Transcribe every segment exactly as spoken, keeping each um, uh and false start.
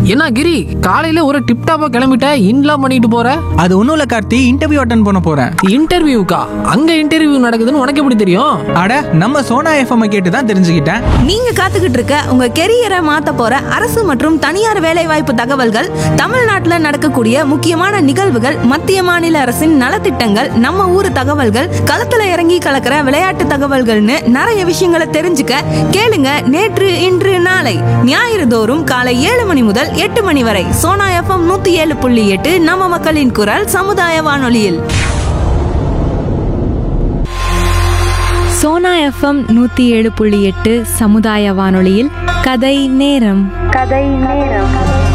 என்ன கிரி, காலையில ஒரு டிப்டாப்பா கிளம்பிட்ட, இன்லாம் பண்ணிட்டு போற? அது ஒன்றும் இல்லை கார்த்தி, இன்டர்வியூ அட்டன் பண்ண போகிறேன். இன்டர்வியூக்கா? அங்க இன்டர்வியூ நடக்குதுன்னு உனக்கு எப்படி தெரியும்? அட, நம்ம சோனா எஃப்எம் கேட்டு தான் தெரிஞ்சுக்கிட்டேன். நீங்க காத்துக்கிட்டு இருக்க உங்க கெரியரை மாத்த போற அரசு மற்றும் தனியார் வேலைவாய்ப்பு தகவல்கள், தமிழ்நாட்டுல நடக்கக்கூடிய முக்கியமான நிகழ்வுகள், மத்திய மாநில அரசின் நலத்திட்டங்கள், நம்ம ஊர் தகவல்கள், களத்துல இறங்கி கலக்கிற விளையாட்டு தகவல்கள்னு நிறைய விஷயங்களை தெரிஞ்சுக்க கேளுங்க. நேற்று இன்று நாளை ஞாயிறு தோறும் காலை ஏழு மணி முதல் எட்டு மணி வரை சோனா எஃப்எம் நூத்தி ஏழு புள்ளி எட்டு நம்ம மக்களின் குரல் சமுதாய வானொலியில். சோனா எஃப்எம் நூத்தி ஏழு புள்ளி எட்டு சமுதாய வானொலியில் கதை நேரம். கதை நேரம்.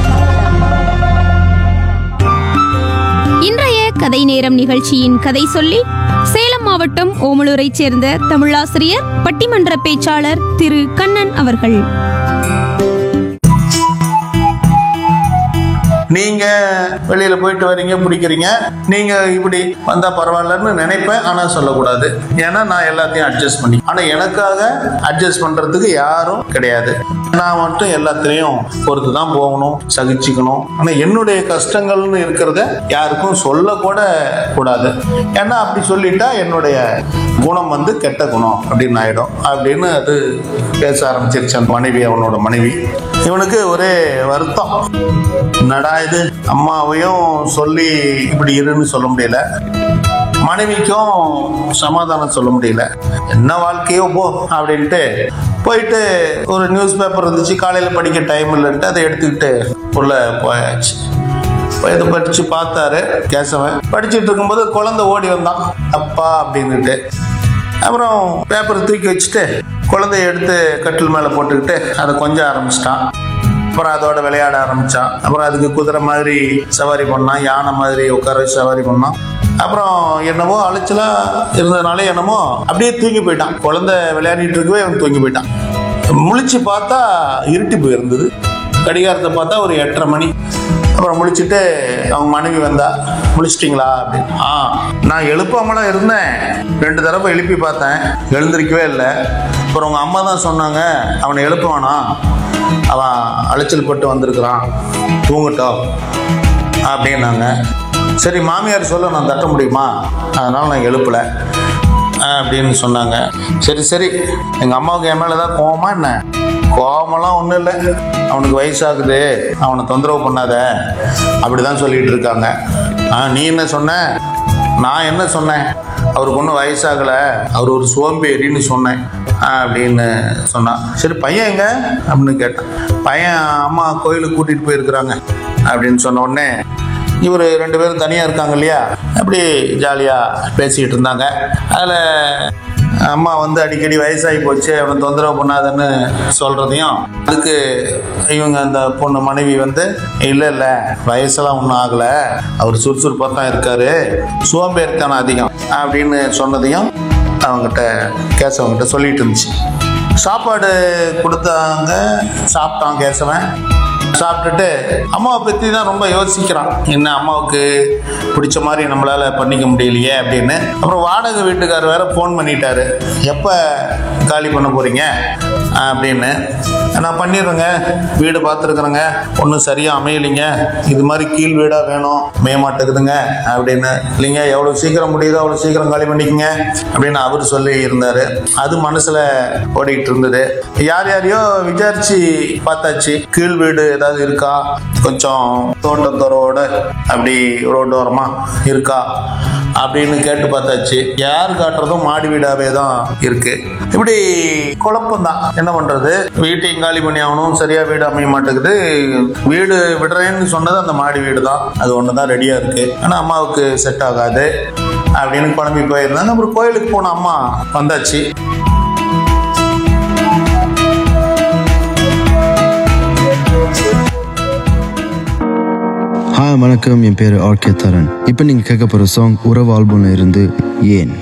இன்றைய கதை நேரம் நிகழ்ச்சியின் கதை சொல்லி சேலம் மாவட்டம் ஓமலூரைச் சேர்ந்த தமிழாசிரியர், பட்டிமன்ற பேச்சாளர் திரு கண்ணன் அவர்கள். நீங்க வெளியில போயிட்டு வரீங்க, பிடிக்கிறீங்க, நீங்க இப்படி வந்தா பரவாயில்லன்னு நினைப்பேன். ஆனா சொல்லக்கூடாது, ஏன்னா நான் எல்லாத்தையும் அட்ஜஸ்ட் பண்ணி, ஆனா எனக்காக அட்ஜஸ்ட் பண்றதுக்கு யாரும் கிடையாது. நான் மட்டும் எல்லாத்திலையும் பொறுத்து தான் போகணும், சகிச்சுக்கணும். ஆனா என்னுடைய கஷ்டங்கள்னு இருக்கிறத யாருக்கும் சொல்லக்கூட கூடாது. ஏன்னா அப்படி சொல்லிட்டா என்னுடைய குணம் வந்து கெட்ட குணம் அப்படின்னு ஆயிடும் அப்படின்னு அது பேச ஆரம்பிச்சிருச்சு அந்த மனைவி, அவனோட மனைவி. இவனுக்கு ஒரே வருத்தம், என்னடா இது, அம்மாவையும் சொல்லி இப்படி இருன்னு சொல்ல முடியல, மனைவிக்கும் சமாதானம் சொல்ல முடியல, என்ன வாழ்க்கையோ போ அப்படின்ட்டு போயிட்டு ஒரு நியூஸ் பேப்பர் இருந்துச்சு, காலையில் படிக்க டைம் இல்லைன்ட்டு அதை எடுத்துக்கிட்டு உள்ள போயாச்சு. இதை படிச்சு பார்த்தாரு கேசவன். படிச்சுட்டு இருக்கும்போது குழந்தை ஓடி வந்தான், அப்பா அப்படின்னுட்டு. அப்புறம் பேப்பரை தூக்கி வச்சுட்டு குழந்தைய எடுத்து கட்டில் மேலே போட்டுக்கிட்டு அதை கொஞ்சம் ஆரம்பிச்சிட்டான். அப்புறம் அதோட விளையாட ஆரம்பிச்சான். அப்புறம் அதுக்கு குதிரை மாதிரி சவாரி பண்ணான், யானை மாதிரி உட்கார சவாரி பண்ணான். அப்புறம் என்னமோ அலைச்சலா இருந்ததுனால என்னமோ அப்படியே தூங்கி போயிட்டான். குழந்தை விளையாடிட்டு இருக்கவே அவன் தூங்கி போயிட்டான். முழிச்சு பார்த்தா இருட்டி போயிருந்தது. கடிகாரத்தை பார்த்தா ஒரு எட்டரை மணி. அப்புறம் முழிச்சுட்டு அவங்க மனைவி வந்தா, முழிச்சிட்டிங்களா அப்படின்னு. ஆ, நான் எழுப்பாமலாம் இருந்தேன், ரெண்டு தடவை எழுப்பி பார்த்தேன், எழுந்திருக்கவே இல்லை. அப்புறம் உங்க அம்மா தான் சொன்னாங்க, அவனை எழுப்புவானா, அவன் அலைச்சல் பட்டு வந்திருக்கிறான், தூங்கட்டும் அப்படின்னாங்க. சரி, மாமியார் சொல்ல நான் தட்ட முடியுமா, அதனால் நான் எழுப்பலை அப்படின்னு சொன்னாங்க. சரி சரி, எங்கள் அம்மாவுக்கு என் மேலே தான் கோவமா என்ன? கோவமெல்லாம் ஒன்றும் இல்லை, அவனுக்கு வயசாகுது, அவனை தொந்தரவு பண்ணாத அப்படி தான் சொல்லிகிட்டு இருக்காங்க. ஆ, நீ என்ன சொன்ன? நான் என்ன சொன்னேன்? அவருக்கு ஒன்றும் வயசாகலை, அவர் ஒரு சோம்பேறின்னு சொன்னேன் அப்படின்னு சொன்னான். சரி, பையன் எங்க அப்படின்னு கேட்டான். பையன் அம்மா கோயிலுக்கு கூட்டிகிட்டு போயிருக்கிறாங்க அப்படின்னு சொன்ன உடனே இவர் ரெண்டு பேரும் தனியாக இருக்காங்க இல்லையா, அப்படி ஜாலியாக பேசிக்கிட்டு இருந்தாங்க. அதில் அம்மா வந்து அடிக்கடி வயசாகி போச்சு, அவனை தொந்தரவு பண்ணாதன்னு சொல்கிறதையும், அதுக்கு இவங்க அந்த பொண்ணு மனைவி வந்து இல்லை இல்லை வயசெல்லாம் ஒன்றும் ஆகலை, அவர் சுறுசுறுப்பாக தான் இருக்காரு, சோம்பேறித்தனம் அதிகம் அப்படின்னு சொன்னதையும் அவங்ககிட்ட கேசவங்கிட்ட சொல்லிட்டு இருந்துச்சு. சாப்பாடு கொடுத்தாங்க, சாப்பிட்டான் கேசவன். சாப்பிட்டுட்டு அம்மாவை பற்றி தான் ரொம்ப யோசிக்கிறான், என்ன அம்மாவுக்கு பிடிச்ச மாதிரி நம்மளால பண்ணிக்க முடியலையே அப்படின்னு. அப்புறம் வாடகை வீட்டுக்காரர் வேற ஃபோன் பண்ணிட்டாரு, எப்போ காலி பண்ண போறீங்க அப்படின்னு. நான் பண்ணிடுறேங்க, வீடு பார்த்துருக்குறேங்க, ஒன்றும் சரியாக அமையலைங்க, இது மாதிரி கீழ் வீடாக வேணும், அமைய மாட்டேங்குதுங்க அப்படின்னு. இல்லைங்க, எவ்வளோ சீக்கிரம் முடியுதோ அவ்வளோ சீக்கிரம் காலி பண்ணிக்கங்க அப்படின்னு அவர் சொல்லி இருந்தார். அது மனசில் ஓடிக்கிட்டு இருந்தது. யார் யாரையோ விசாரிச்சு பார்த்தாச்சு, கீழ் வீடு ஏதாவது இருக்கா, கொஞ்சம் தோட்டத்தோரோட அப்படி ரோடு ஓரமா இருக்கா அப்படின்னு கேட்டு பார்த்தாச்சு. யார் காட்டுறதும் மாடி வீடாவே தான் இருக்கு. இப்படி குழப்பம் தான், என்ன பண்றது, வீட்டையும் காலி பண்ணி ஆகணும், சரியா வீடு அமைய மாட்டேங்குது. வீடு விடுறேன்னு சொன்னது அந்த மாடி வீடு தான், அது ஒன்று தான் ரெடியா இருக்கு, ஆனா அம்மாவுக்கு செட் ஆகாது அப்படின்னு குழம்பி போயிருந்தாங்க. அப்புறம் கோயிலுக்கு போன அம்மா வந்தாச்சு. ஹாய் வணக்கம், என் பேர் ஆர்கே தரன். இப்போ நீங்கள் கேட்க போகிற சாங் உறவு ஆல்பம்ல இருந்து ஏன்.